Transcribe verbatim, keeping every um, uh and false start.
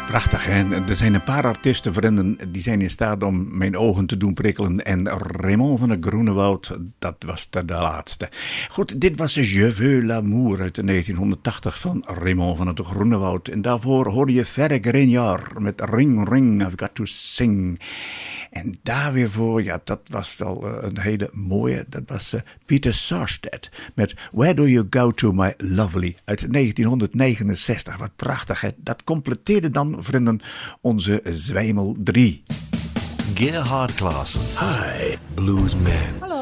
Prachtig, hè? Er zijn een paar artiesten, vrienden, die zijn in staat om mijn ogen te doen prikkelen. En Raymond van het Groenewoud, dat was de, de laatste. Goed, dit was Je veux l'amour uit negentienhonderdtachtig van Raymond van het Groenewoud. En daarvoor hoorde je Ferre Grignard met Ring Ring, I've Got to Sing. En daar weer voor, ja, dat was wel uh, een hele mooie, dat was uh, Peter Sarstedt met Where Do You Go To My Lovely uit negentienhonderdnegenenzestig. Wat prachtig, hè? Dat completeerde dan, vrienden, onze Zwijmel drie. Gerhard Klaassen. Hi, Bluesman. Hallo.